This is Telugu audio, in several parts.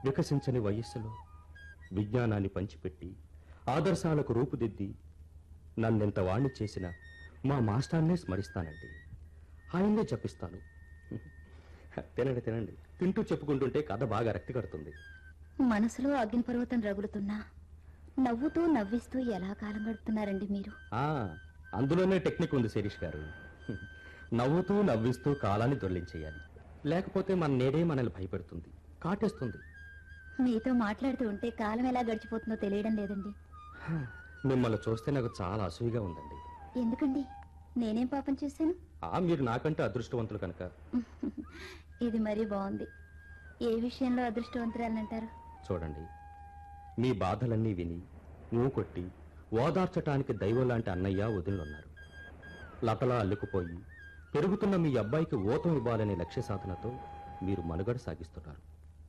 వికసించని వయస్సులో విజ్ఞానాన్ని పంచిపెట్టి ఆదర్శాలకు రూపుదిద్ది నన్నెంత వాణ్ణి చేసిన మా మాస్టర్నే స్మరిస్తానండి. ఆయన్నే జపిస్తాను. తినండి తినండి. తింటూ చెప్పుకుంటుంటే కథ బాగా రక్తి కడుతుంది. మనసులో అగ్నిపర్వతం రగులుతున్నా నవ్వుతూ నవ్విస్తూ ఎలా కాలం గడుపుతున్నారండి మీరు? అందులోనే టెక్నిక్ ఉంది శిరీష్ గారు. నవ్వుతూ నవ్విస్తూ కాలాన్ని దొర్లించేయాలి. లేకపోతే మన నేడే మనల్ని భయపెడుతుంది, కాటేస్తుంది. మీతో మాట్లాడుతూ ఉంటే కాలం ఎలా గడిచిపోతుందో తెలియడం లేదండి. మిమ్మల్ని చూస్తే నాకు చాలా అసూయగా ఉందండి. ఎందుకండి? నేనేం పాపం చేశాను? మీరు నాకంటే అదృష్టవంతులు కనుక. ఇది మరీ బాగుంది. ఏ విషయంలో అదృష్టవంతురాలంటారు? చూడండి, మీ బాధలన్నీ విని నువ్వు కొట్టి ఓదార్చటానికి దైవం లాంటి అన్నయ్య వదిలినున్నారు. లతలా అల్లుకుపోయి పెరుగుతున్న మీ అబ్బాయికి ఊతం ఇవ్వాలనే లక్ష్య సాధనతో మీరు మనుగడ సాగిస్తున్నారు.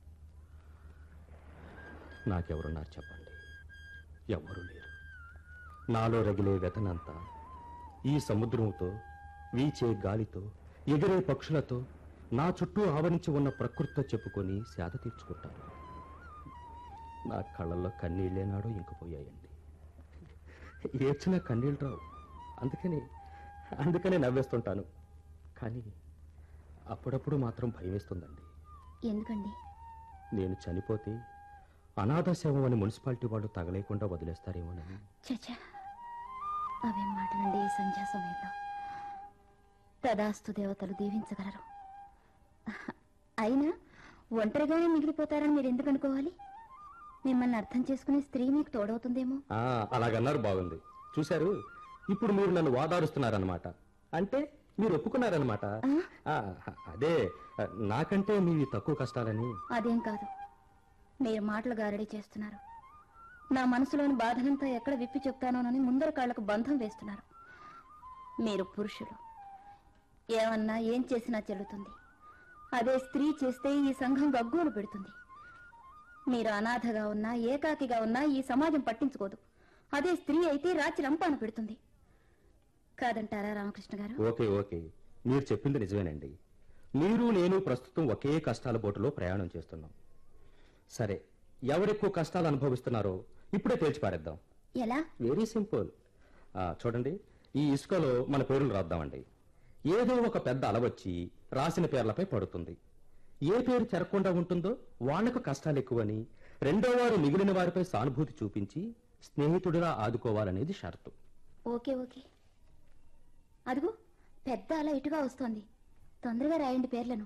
నాకెవరున్నారు చెప్పండి? ఎవ్వరూ లేరు. నాలో రగిలే వ్యతనంతా ఈ సముద్రంతో, వీచే గాలితో, ఎగిరే పక్షులతో, నా చుట్టూ ఆవరించి ఉన్న ప్రకృతితో చెప్పుకొని సేద తీర్చుకుంటాను. నా కళ్ళల్లో కన్నీళ్ళేనాడో ఇంకిపోయాయండి. ఏడ్చిన కన్నీళ్ళు రావు. అందుకనే నవ్వేస్తుంటాను. కానీ అప్పుడప్పుడు మాత్రం భయం వేస్తుందండి. ఎందుకండి? నేను చనిపోతే అనాథ శవం అని మున్సిపాలిటీ వాళ్ళు తగలేకుండా వదిలేస్తారేమోనని. చచ్చా, అవేం మాటలండి ఈ సంధ్యా సమయంలో. తదాస్తు దేవతలు దీవించగలరు. అయినా ఒంటరిగానే మిగిలిపోతారని మీరు ఎందుకు అనుకోవాలి? మిమ్మల్ని అర్థం చేసుకునే స్త్రీ మీకు తోడవుతుందేమో. అలాగన్నారు, బాగుంది. చూశారు, ఇప్పుడు మీరు నన్ను వాదారుస్తున్నారన్నమాట. అంటే మీరు ఒప్పుకున్నారన్నమాట. అదే, నాకంటే మీవి తక్కువ కష్టాలని. అదేం కాదు, మీరు మాటలు గారడీ చేస్తున్నారు. నా మనసులోని బాధనంతా ఎక్కడ విప్పి చెప్తానోనని ముందర కాళ్లకు బంధం వేస్తున్నారు. మీరు పురుషులు, ఏమన్నా ఏం చేసినా చెల్లుతుంది. అదే స్త్రీ చేస్తే ఈ సంఘం గగ్గోలు పెడుతుంది. మీరు అనాథగా ఉన్నా, ఏకాకిగా ఉన్నా ఈ సమాజం పట్టించుకోదు. అదే స్త్రీ అయితే రాత్రి రంపాన పెడుతుంది. కాదంటారా రామకృష్ణ గారు? ఓకే, మీరు చెప్పింది నిజమేనండి. మీరు నేను ప్రస్తుతం ఒకే కష్టాల బోటులో ప్రయాణం చేస్తున్నాం. సరే, ఎవరెక్కువ కష్టాలు అనుభవిస్తున్నారో ఇప్పుడే తేల్చి పారేద్దాం. ఎలా? Very simple. చూడండి, ఈ ఇసుకలో మన పేర్లు రాద్దామండి. ఏదో ఒక పెద్ద అలవచ్చి రాసిన పేర్లపై పడుతుంది. ఏ పేరు చెరకుండా ఉంటుందో వాళ్లకు కష్టాలు ఎక్కువని, రెండో వారు మిగిలిన వారిపై సానుభూతి చూపించి స్నేహితుడిగా ఆదుకోవాలనేది షరతు. ఓకే, అదిగో పెద్ద అల ఇటుగా వస్తోంది. తొందరగా రాయండి పేర్లను.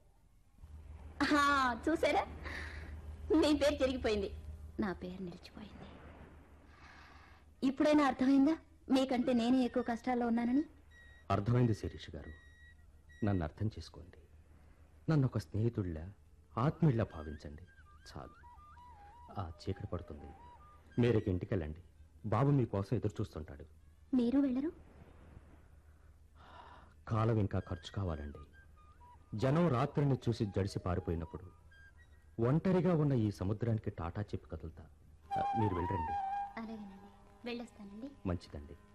చూసారా, మీ పేరు జరిగిపోయింది, నా పేరు నిలిచిపోయింది. ఇప్పుడైనా అర్థమైందా మీకంటే నేనే ఎక్కువ కష్టాల్లో ఉన్నానని? అర్థమైంది శిరీష్ గారు. నన్ను అర్థం చేసుకోండి. నన్ను ఒక స్నేహితుడిలా, ఆత్మీయుడిలా భావించండి. చాలు. చీకటి పడుతుంది. మీరేకి ఇంటికెళ్ళండి. బాబు మీకోసం ఎదురు చూస్తుంటాడు. మీరు వెళ్ళరు? కాలం ఇంకా ఖర్చు కావాలండి. జనం రాత్రిని చూసి జడిసి పారిపోయినప్పుడు ఒంటరిగా ఉన్న ఈ సముద్రానికి టాటా చెప్పి కదులుతా. మీరు వెళ్ళండి. అలాగేనండి, వెళ్ళొస్తానండి. మంచిదండి.